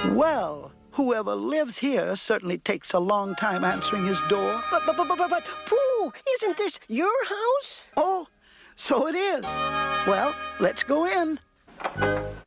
Well, whoever lives here certainly takes a long time answering his door. But, Pooh, isn't this your house? Oh, so it is. Well, let's go in.